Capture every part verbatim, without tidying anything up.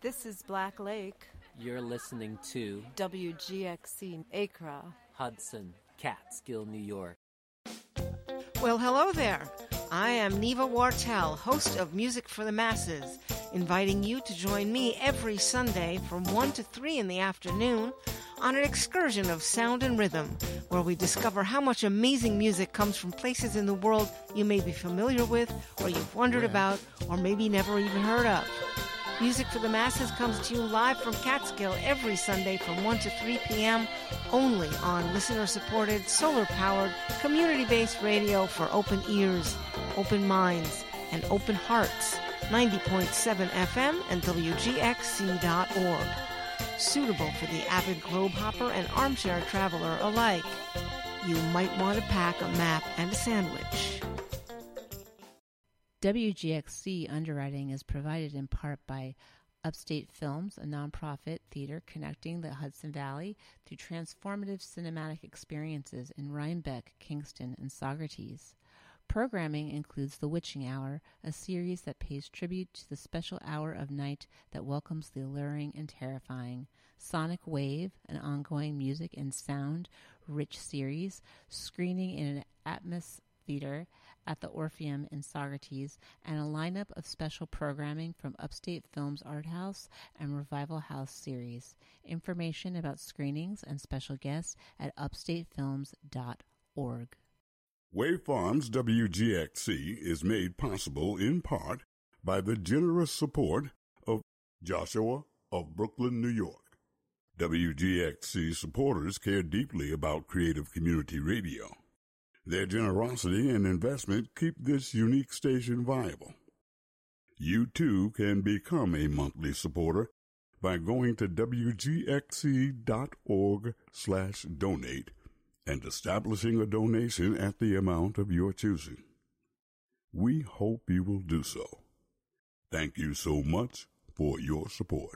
This is Black Lake. You're listening to W G X C Acra, Hudson, Catskill, New York. Well, hello there. I am Neva Wartel, host of Music for the Masses, inviting you to join me every Sunday from one to three in the afternoon on an excursion of sound and rhythm, where we discover how much amazing music comes from places in the world you may be familiar with, or you've wondered about, or maybe never even heard of. Music for the Masses comes to you live from Catskill every Sunday from one to three p.m. only on listener-supported, solar-powered, community-based radio for open ears, open minds, and open hearts. ninety point seven F M and W G X C dot org. Suitable for the avid globe hopper and armchair traveler alike. You might want to pack a map and a sandwich. W G X C underwriting is provided in part by Upstate Films, a nonprofit theater connecting the Hudson Valley through transformative cinematic experiences in Rhinebeck, Kingston, and Saugerties. Programming includes The Witching Hour, a series that pays tribute to the special hour of night that welcomes the alluring and terrifying. Sonic Wave, an ongoing music and sound-rich series, screening in an Atmos theater at the Orpheum in Saugerties, and a lineup of special programming from Upstate Films Art House and Revival House series. Information about screenings and special guests at upstate films dot org. Wave Farms W G X C is made possible in part by the generous support of Joshua of Brooklyn, New York. W G X C supporters care deeply about creative community radio. Their generosity and investment keep this unique station viable. You too can become a monthly supporter by going to W G X C dot org slash donate and establishing a donation at the amount of your choosing. We hope you will do so. Thank you so much for your support.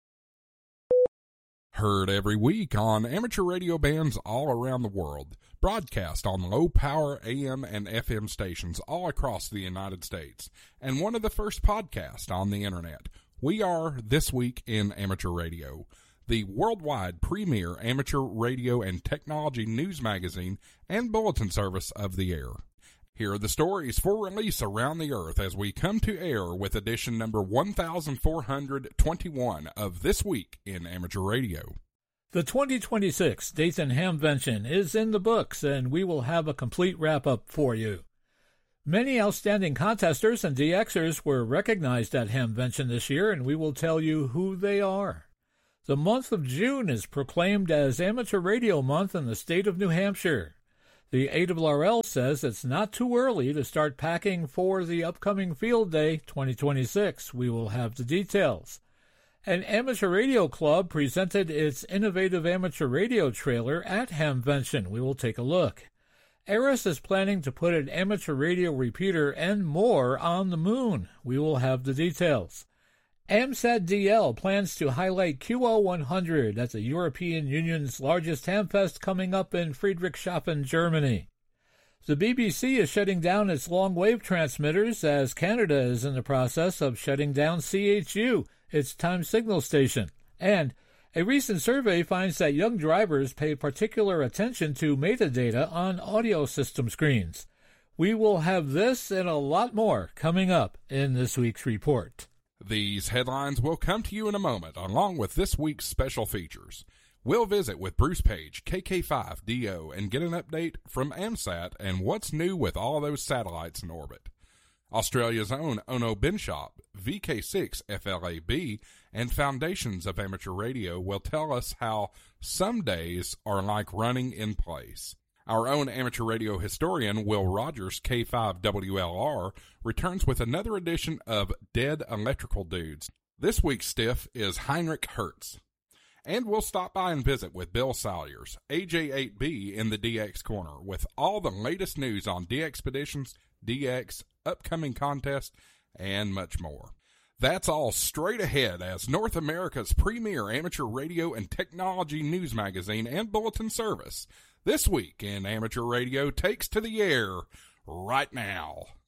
Heard every week on amateur radio bands all around the world, broadcast on low-power A M and F M stations all across the United States, and one of the first podcasts on the Internet. We are This Week in Amateur Radio, the worldwide premier amateur radio and technology news magazine and bulletin service of the air. Here are the stories for release around the earth as we come to air with edition number one thousand four hundred twenty-one of This Week in Amateur Radio. The twenty twenty-six Dayton Hamvention is in the books, and we will have a complete wrap-up for you. Many outstanding contesters and D Xers were recognized at Hamvention this year, and we will tell you who they are. The month of June is proclaimed as Amateur Radio Month in the state of New Hampshire. The A R R L says it's not too early to start packing for the upcoming Field Day twenty twenty-six. We will have the details. An amateur radio club presented its innovative amateur radio trailer at Hamvention. We will take a look. Aris is planning to put an amateur radio repeater and more on the moon. We will have the details. AMSAT D L plans to highlight Q L one hundred at the European Union's largest hamfest coming up in Friedrichshafen, Germany. The B B C is shutting down its long-wave transmitters as Canada is in the process of shutting down C H U, its time signal station. And a recent survey finds that young drivers pay particular attention to metadata on audio system screens. We will have this and a lot more coming up in this week's report. These headlines will come to you in a moment, along with this week's special features. We'll visit with Bruce Page, K K five D O, and get an update from AMSAT and what's new with all those satellites in orbit. Australia's own Ono Binshop, V K six F L A B, and Foundations of Amateur Radio will tell us how some days are like running in place. Our own amateur radio historian, Will Rogers, K five W L R, returns with another edition of Dead Electrical Dudes. This week's stiff is Heinrich Hertz. And we'll stop by and visit with Bill Salyers, A J eight B in the D X Corner, with all the latest news on D Expeditions, D X, upcoming contests, and much more. That's all straight ahead as North America's premier amateur radio and technology news magazine and bulletin service, This Week in Amateur Radio, takes to the air right now.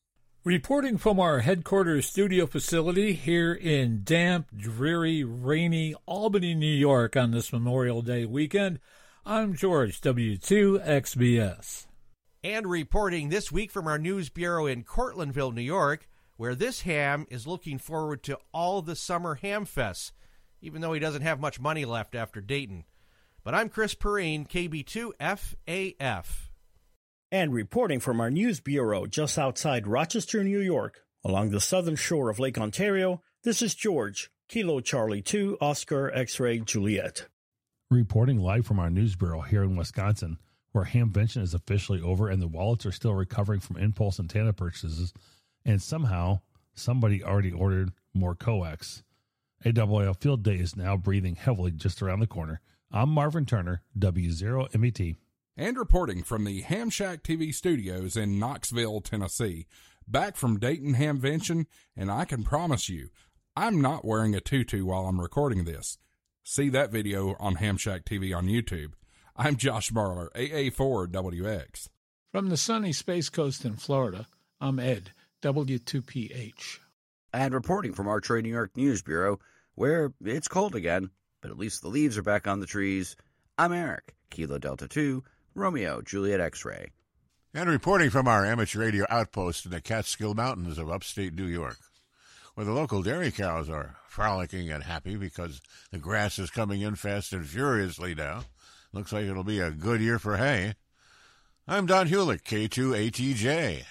Reporting from our headquarters studio facility here in damp, dreary, rainy Albany, New York on this Memorial Day weekend, I'm George, W two X B S. And reporting this week from our news bureau in Cortlandville, New York, where this ham is looking forward to all the summer ham fests, even though he doesn't have much money left after Dayton. But I'm Chris Perrine, K B two F A F. And reporting from our news bureau just outside Rochester, New York, along the southern shore of Lake Ontario, this is George, Kilo Charlie two, Oscar X-Ray Juliet. Reporting live from our news bureau here in Wisconsin, where Hamvention is officially over and the wallets are still recovering from impulse antenna purchases, and somehow somebody already ordered more coax. A W L Field Day is now breathing heavily just around the corner. I'm Marvin Turner, W zero M E T. And reporting from the Ham Shack T V studios in Knoxville, Tennessee, back from Dayton Hamvention, and I can promise you, I'm not wearing a tutu while I'm recording this. See that video on Ham Shack T V on YouTube. I'm Josh Marler, A A four W X. From the sunny Space Coast in Florida, I'm Ed, W two P H. And reporting from our Trade New York News Bureau, where it's cold again, but at least the leaves are back on the trees, I'm Eric, Kilo Delta two, Romeo, Juliet X-Ray. And reporting from our amateur radio outpost in the Catskill Mountains of upstate New York, where the local dairy cows are frolicking and happy because the grass is coming in fast and furiously now. Looks like it'll be a good year for hay. I'm Don Hewlett, K two A T J.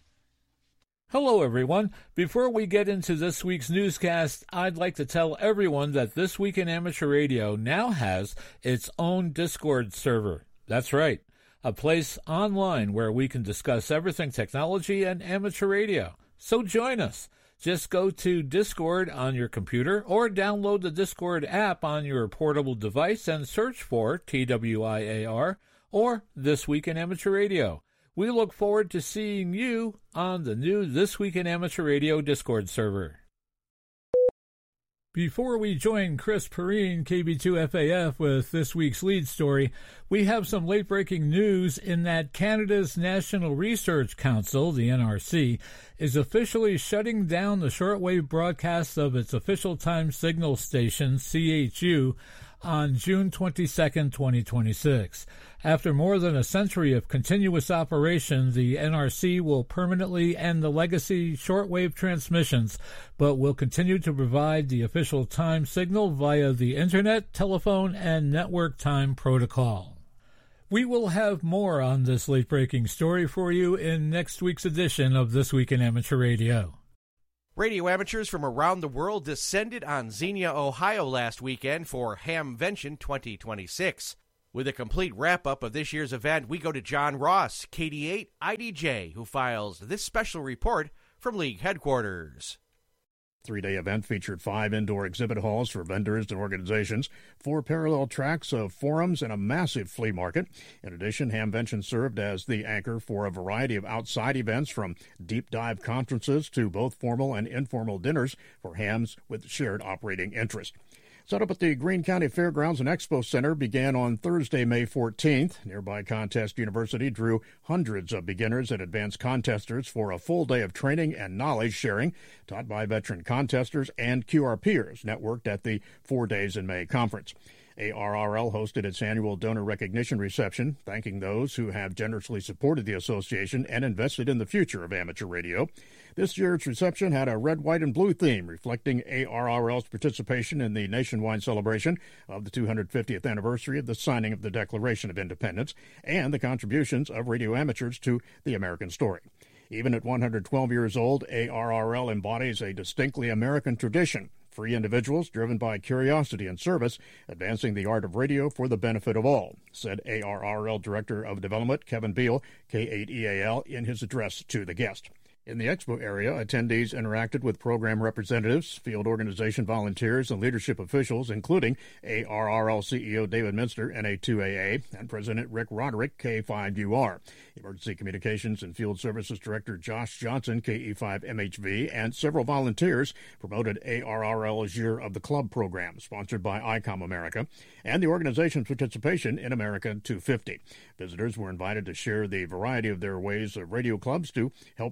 Hello, everyone. Before we get into this week's newscast, I'd like to tell everyone that This Week in Amateur Radio now has its own Discord server. That's right, a place online where we can discuss everything technology and amateur radio. So join us. Just go to Discord on your computer or download the Discord app on your portable device and search for T W I A R or This Week in Amateur Radio. We look forward to seeing you on the new This Week in Amateur Radio Discord server. Before we join Chris Perrine, K B two F A F, with this week's lead story, we have some late-breaking news in that Canada's National Research Council, the N R C, is officially shutting down the shortwave broadcasts of its official time signal station, C H U, on June twenty-second, twenty twenty-six. After more than a century of continuous operation, the N R C will permanently end the legacy shortwave transmissions, but will continue to provide the official time signal via the Internet, telephone, and network time protocol. We will have more on this late-breaking story for you in next week's edition of This Week in Amateur Radio. Radio amateurs from around the world descended on Xenia, Ohio last weekend for Hamvention twenty twenty-six. With a complete wrap-up of this year's event, we go to John Ross, K D eight I D J, who files this special report from League headquarters. Three-day event featured five indoor exhibit halls for vendors and organizations, four parallel tracks of forums, and a massive flea market. In addition, Hamvention served as the anchor for a variety of outside events, from deep-dive conferences to both formal and informal dinners for hams with shared operating interest. Set up at the Greene County Fairgrounds and Expo Center began on Thursday, May fourteenth. Nearby Contest University drew hundreds of beginners and advanced contesters for a full day of training and knowledge sharing taught by veteran contesters and Q R peers networked at the Four Days in May conference. A R R L hosted its annual donor recognition reception, thanking those who have generously supported the association and invested in the future of amateur radio. This year's reception had a red, white, and blue theme, reflecting A R R L's participation in the nationwide celebration of the two hundred fiftieth anniversary of the signing of the Declaration of Independence and the contributions of radio amateurs to the American story. Even at one hundred twelve years old, A R R L embodies a distinctly American tradition. Free individuals driven by curiosity and service, advancing the art of radio for the benefit of all, said A R R L Director of Development Kevin Beal, K eight E A L, in his address to the guest. In the expo area, attendees interacted with program representatives, field organization volunteers, and leadership officials, including A R R L C E O David Minster, N A two A A, and President Rick Roderick, K five U R. Emergency Communications and Field Services Director Josh Johnson, K E five M H V, and several volunteers promoted A R R L's Year of the Club program, sponsored by ICOM America, and the organization's participation in America two fifty. Visitors were invited to share the variety of their ways of radio clubs to help grow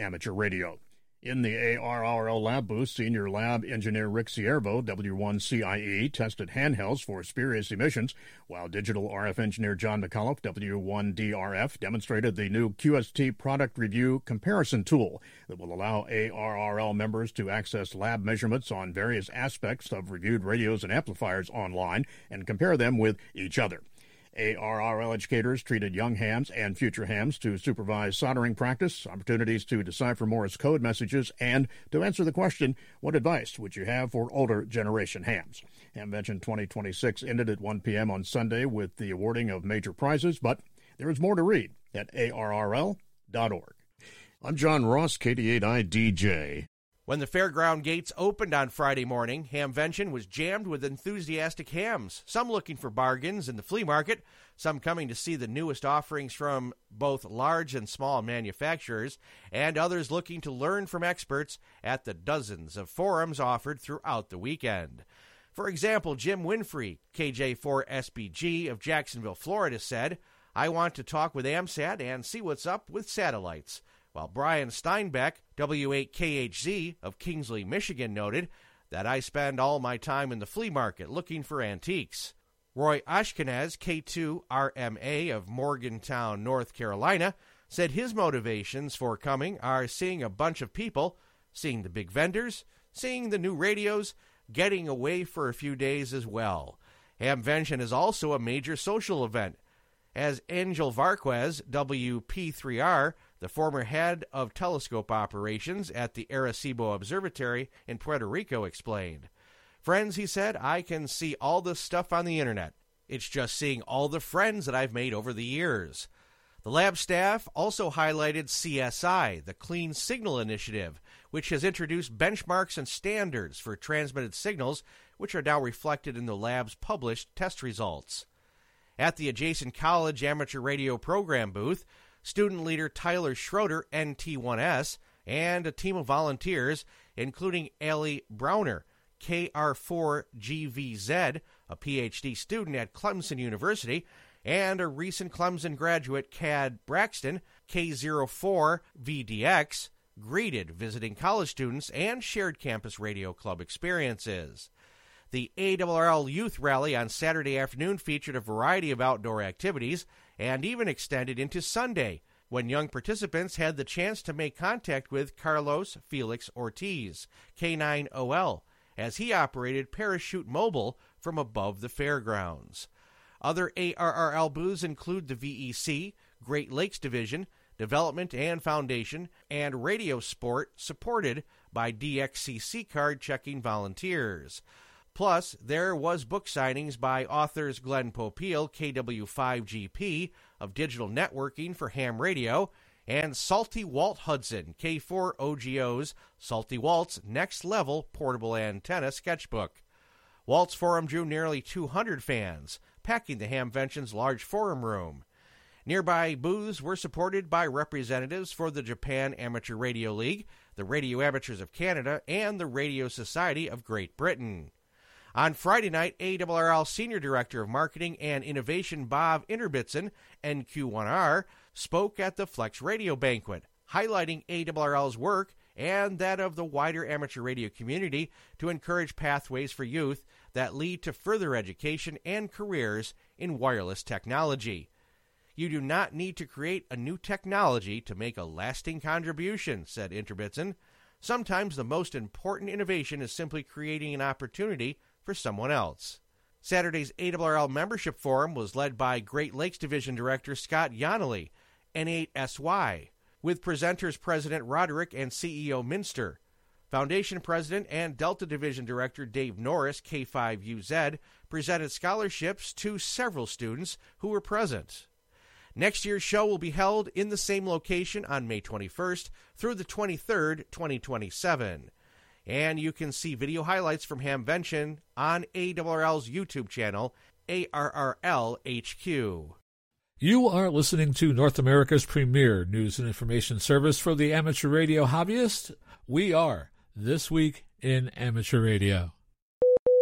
amateur radio. In the A R R L lab booth, senior lab engineer Rick Siervo, W one C I E, tested handhelds for spurious emissions, while digital R F engineer John McAuliffe, W one D R F, demonstrated the new Q S T product review comparison tool that will allow A R R L members to access lab measurements on various aspects of reviewed radios and amplifiers online and compare them with each other. A R R L educators treated young hams and future hams to supervise soldering practice, opportunities to decipher Morse code messages, and to answer the question, what advice would you have for older generation hams? Hamvention twenty twenty-six ended at one p.m. on Sunday with the awarding of major prizes, but there is more to read at A R R L dot org. I'm John Ross, K D eight I D J. When the fairground gates opened on Friday morning, Hamvention was jammed with enthusiastic hams, some looking for bargains in the flea market, some coming to see the newest offerings from both large and small manufacturers, and others looking to learn from experts at the dozens of forums offered throughout the weekend. For example, Jim Winfrey, K J four S B G of Jacksonville, Florida, said, "I want to talk with AMSAT and see what's up with satellites." While Brian Steinbeck, W eight K H Z of Kingsley, Michigan, noted that I spend all my time in the flea market looking for antiques. Roy Ashkenaz, K two R M A of Morgantown, North Carolina, said his motivations for coming are seeing a bunch of people, seeing the big vendors, seeing the new radios, getting away for a few days as well. Hamvention is also a major social event. As Angel Varquez, W P three R, the former head of telescope operations at the Arecibo Observatory in Puerto Rico, explained. "Friends," he said, "I can see all this stuff on the internet. It's just seeing all the friends that I've made over the years." The lab staff also highlighted C S I, the Clean Signal Initiative, which has introduced benchmarks and standards for transmitted signals, which are now reflected in the lab's published test results. At the adjacent college amateur radio program booth, student leader Tyler Schroeder, N T one S, and a team of volunteers, including Allie Browner, K R four G V Z, a P H D student at Clemson University, and a recent Clemson graduate, Cad Braxton, K zero four V D X, greeted visiting college students and shared campus radio club experiences. The A R R L Youth Rally on Saturday afternoon featured a variety of outdoor activities and even extended into Sunday, when young participants had the chance to make contact with Carlos Felix Ortiz, K nine O L, as he operated Parachute Mobile from above the fairgrounds. Other A R R L booths include the V E C, Great Lakes Division, Development and Foundation, and Radio Sport, supported by D X C C card-checking volunteers. Plus, there was book signings by authors Glenn Popeil, K W five G P, of Digital Networking for Ham Radio, and Salty Walt Hudson, K four O G O's Salty Walt's Next Level Portable Antenna Sketchbook. Walt's Forum drew nearly two hundred fans, packing the Hamvention's large forum room. Nearby booths were supported by representatives for the Japan Amateur Radio League, the Radio Amateurs of Canada, and the Radio Society of Great Britain. On Friday night, A R R L Senior Director of Marketing and Innovation Bob Interbitsen, N Q one R, spoke at the Flex Radio Banquet, highlighting A R R L's work and that of the wider amateur radio community to encourage pathways for youth that lead to further education and careers in wireless technology. "You do not need to create a new technology to make a lasting contribution," said Interbitsen. "Sometimes the most important innovation is simply creating an opportunity for someone else." Saturday's A R R L Membership Forum was led by Great Lakes Division Director Scott Yonley, N eight S Y, with presenters President Roderick and C E O Minster. Foundation President and Delta Division Director Dave Norris, K five U Z, presented scholarships to several students who were present. Next year's show will be held in the same location on May twenty-first through the twenty-third, twenty twenty-seven. And you can see video highlights from Hamvention on A R R L's YouTube channel, A R R L H Q. You are listening to North America's premier news and information service for the amateur radio hobbyist. We are This Week in Amateur Radio.